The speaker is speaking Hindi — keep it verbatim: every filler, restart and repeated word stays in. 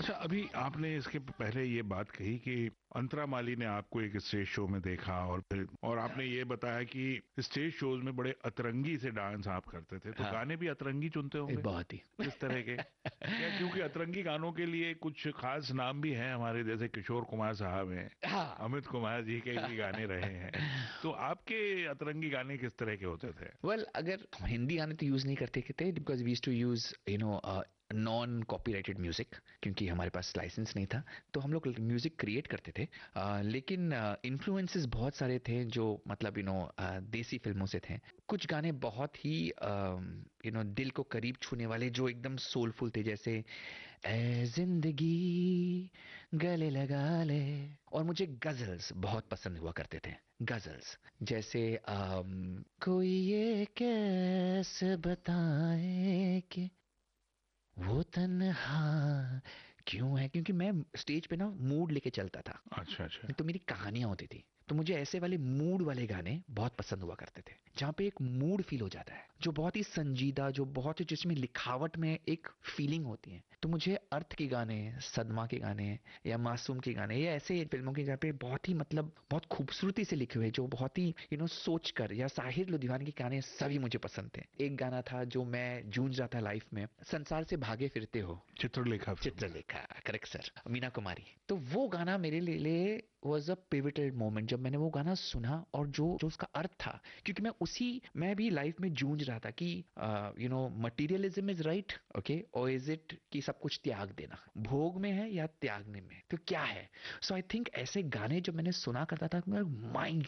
अच्छा, अभी आपने इसके पहले ये बात कही कि अंतरा माली ने आपको एक स्टेज शो में देखा और फिर और आपने ये बताया कि स्टेज शोज में बड़े अतरंगी से डांस आप करते थे, तो हाँ, गाने भी अतरंगी चुनते ए, होंगे? बहुत ही। किस तरह के? क्या, क्योंकि अतरंगी गानों के लिए कुछ खास नाम भी हैं हमारे, जैसे किशोर कुमार साहब हैं, हाँ। अमित कुमार जी के भी गाने रहे हैं, तो आपके अतरंगी गाने किस तरह के होते थे? वेल well, अगर हम हिंदी गाने तो यूज नहीं करते थे, because we used to use you know non copyrighted music, क्योंकि हमारे पास लाइसेंस नहीं था। तो हम लोग म्यूजिक क्रिएट करते थे, uh, लेकिन इन्फ्लुएंसेस uh, बहुत सारे थे जो मतलब यू नो देसी फिल्मों से थे। कुछ गाने बहुत ही यू नो दिल को करीब छूने वाले, जो एकदम सोलफुल थे, जैसे ए जिंदगी गले लगा ले। और मुझे गजल्स बहुत पसंद हुआ करते थे। गजल्स जैसे अम, कोई ये कैसे बताए कि वो तन्हा क्यों है, क्योंकि मैं स्टेज पे ना मूड लेके चलता था। अच्छा अच्छा। तो मेरी कहानियां होती थी, तो मुझे ऐसे वाले मूड वाले गाने बहुत पसंद हुआ करते थे, जहां पे एक मूड फील हो जाता है, जो बहुत ही संजीदा, जो बहुत ही जिसमें लिखावट में एक फीलिंग होती है। तो मुझे अर्थ के गाने, सदमा के गाने या मासूम के गाने, या ऐसे फिल्मों के जहाँ पे बहुत ही मतलब बहुत खूबसूरती से लिखे हुए, जो बहुत ही यू नो सोच कर, या साहिर लुधियाना के गाने सभी मुझे पसंद थे। एक गाना था जो मैं जूझ रहा था लाइफ में, संसार से भागे फिरते हो। Chitralekha film. Chitralekha, correct sir, Meena Kumari. तो वो गाना मेरे लिए वॉज अ पिवटल मोमेंट, जब मैंने वो गाना सुना और जो जो उसका अर्थ था, क्योंकि मैं उसी मैं भी लाइफ में जूझ रहा था कि you know materialism is right, okay, और इज इट कि सब कुछ त्याग देना, भोग में है या त्यागने में, तो क्या है। सो आई थिंक ऐसे गाने जब मैंने सुना करता था, मेरा माइंड